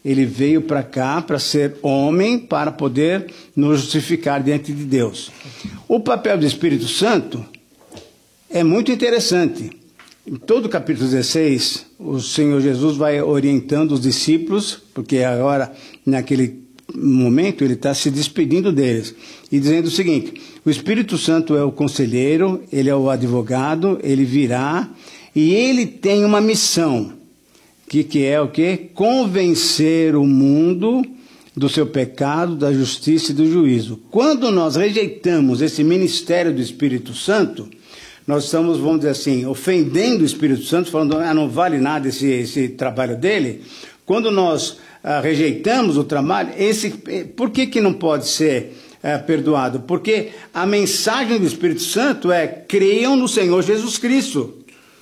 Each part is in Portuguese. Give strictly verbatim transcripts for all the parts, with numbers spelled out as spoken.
Ele veio para cá para ser homem, para poder nos justificar diante de Deus. O papel do Espírito Santo é muito interessante. Em todo o capítulo dezesseis, o Senhor Jesus vai orientando os discípulos, porque agora, naquele momento, ele está se despedindo deles, e dizendo o seguinte: o Espírito Santo é o conselheiro, ele é o advogado, ele virá, e ele tem uma missão, que, que é o quê? Convencer o mundo do seu pecado, da justiça e do juízo. Quando nós rejeitamos esse ministério do Espírito Santo, nós estamos, vamos dizer assim, ofendendo o Espírito Santo, falando, ah, não vale nada esse, esse trabalho dele. Quando nós ah, rejeitamos o trabalho, esse, por que que não pode ser ah, perdoado? Porque a mensagem do Espírito Santo é: creiam no Senhor Jesus Cristo.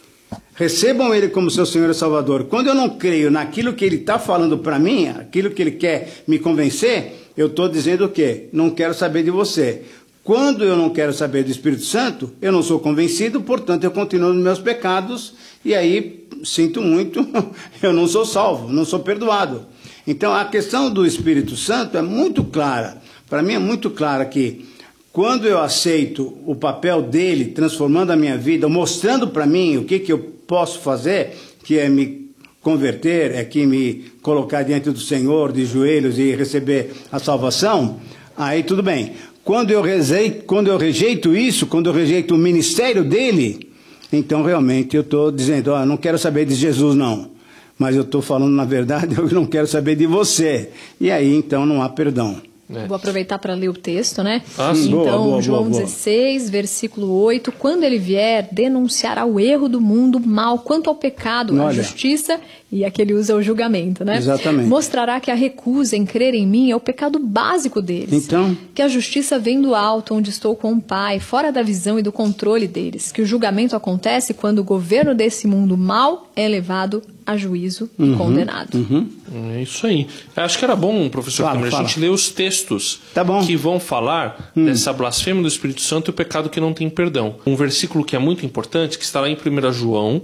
Recebam Ele como seu Senhor e Salvador. Quando eu não creio naquilo que Ele está falando para mim, aquilo que Ele quer me convencer, eu estou dizendo o quê? Não quero saber de você. Quando eu não quero saber do Espírito Santo, eu não sou convencido, portanto eu continuo nos meus pecados, e aí, sinto muito, eu não sou salvo, não sou perdoado. Então a questão do Espírito Santo é muito clara. Para mim é muito clara que quando eu aceito o papel dele, transformando a minha vida, mostrando para mim o que, que eu posso fazer, que é me converter, é que me colocar diante do Senhor de joelhos e receber a salvação, aí tudo bem. Quando eu rejeito, quando eu rejeito isso, quando eu rejeito o ministério dele, então realmente eu estou dizendo, ó, não quero saber de Jesus não, mas eu estou falando na verdade, eu não quero saber de você. E aí então não há perdão. É. Vou aproveitar para ler o texto, né? Ah, então, boa, boa, João boa, boa. dezesseis, versículo oito. Quando ele vier, denunciará o erro do mundo, mal quanto ao pecado, Olha. a justiça, e aqui ele usa o julgamento, né? Exatamente. Mostrará que a recusa em crer em mim é o pecado básico deles. Então? Que a justiça vem do alto, onde estou com o Pai, fora da visão e do controle deles. Que o julgamento acontece quando o governo desse mundo mal é levado a juízo e uhum, condenado. Uhum. É isso aí. Eu acho que era bom, professor Fala, Câmara, a fala. gente ler os textos Tá bom. que vão falar hum. dessa blasfêmia do Espírito Santo e o pecado que não tem perdão. Um versículo que é muito importante, que está lá em primeiro João,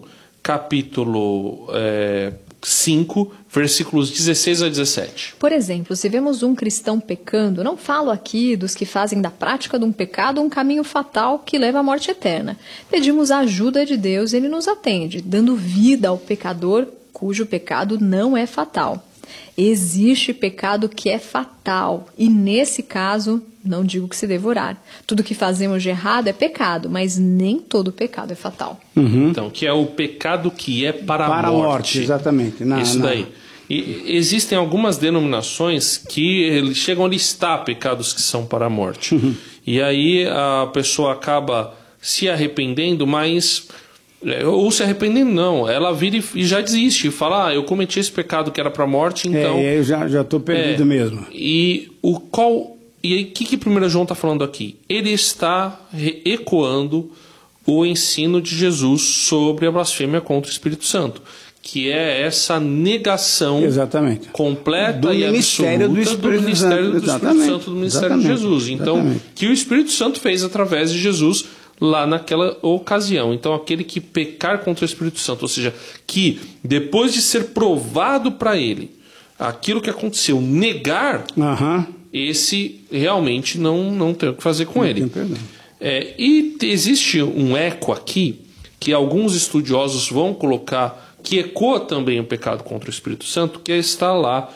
capítulo é, cinco, versículos dezesseis a dezessete. Por exemplo, se vemos um cristão pecando, não falo aqui dos que fazem da prática de um pecado um caminho fatal que leva à morte eterna. Pedimos a ajuda de Deus e Ele nos atende, dando vida ao pecador cujo pecado não é fatal. Existe pecado que é fatal, e nesse caso, não digo que se devorar. Tudo que fazemos de errado é pecado, mas nem todo pecado é fatal. Uhum. Então, que é o pecado que é para, Para a a morte. morte, exatamente. Na, Isso na... daí. E existem algumas denominações que chegam a listar pecados que são para a morte. Uhum. E aí a pessoa acaba se arrependendo, mas... ou se arrependendo não, ela vira e já desiste, e fala, ah, eu cometi esse pecado que era para a morte, então... É, eu já já estou perdido é, mesmo. E o qual... E aí, o que que primeiro João está falando aqui? Ele está ecoando o ensino de Jesus sobre a blasfêmia contra o Espírito Santo, que é essa negação Exatamente. completa do e ministério do absoluta Espírito do ministério do Santo. Espírito Santo, do ministério Exatamente. de Jesus. Então, Exatamente. que o Espírito Santo fez através de Jesus lá naquela ocasião. Então, aquele que pecar contra o Espírito Santo, ou seja, que depois de ser provado para ele aquilo que aconteceu, negar, Uhum. esse realmente não, não tem o que fazer com Não ele. tem perdão. É, e existe um eco aqui que alguns estudiosos vão colocar, que ecoa também o pecado contra o Espírito Santo, que está lá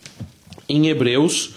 em Hebreus,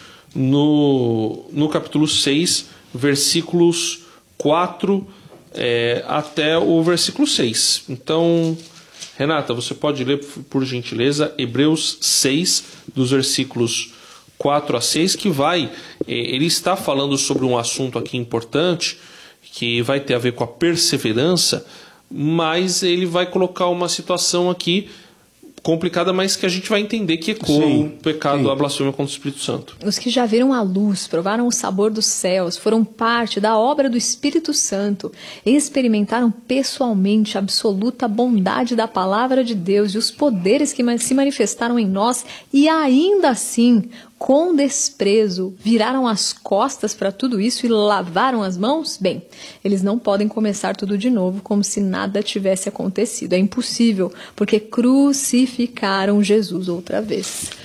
no, no capítulo seis, versículos quatro é, até o versículo seis. Então, Renata, você pode ler, por gentileza, Hebreus seis, dos versículos quatro a seis, que vai, ele está falando sobre um assunto aqui importante, que vai ter a ver com a perseverança, mas ele vai colocar uma situação aqui complicada, mas que a gente vai entender que ecoa Sim, o pecado, sim. a blasfêmia contra o Espírito Santo. Os que já viram a luz, provaram o sabor dos céus, foram parte da obra do Espírito Santo, experimentaram pessoalmente a absoluta bondade da palavra de Deus e os poderes que se manifestaram em nós, e ainda assim, com desprezo, viraram as costas para tudo isso e lavaram as mãos? Bem, eles não podem começar tudo de novo como se nada tivesse acontecido. É impossível, porque crucificaram Jesus outra vez.